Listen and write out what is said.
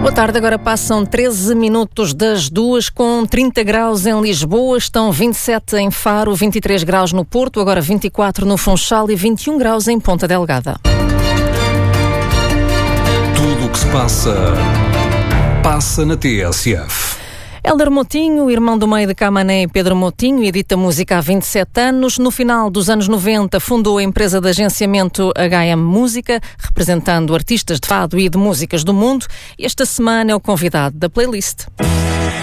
Boa tarde, agora passam 13 minutos das 2 com 30 graus em Lisboa, estão 27 em Faro, 23 graus no Porto, agora 24 no Funchal e 21 graus em Ponta Delgada. Tudo o que se passa na TSF. Hélder Motinho, irmão do meio de Camané e Pedro Motinho, edita música há 27 anos. No final dos anos 90 fundou a empresa de agenciamento HM Música, representando artistas de fado e de músicas do mundo. Esta semana é o convidado da playlist.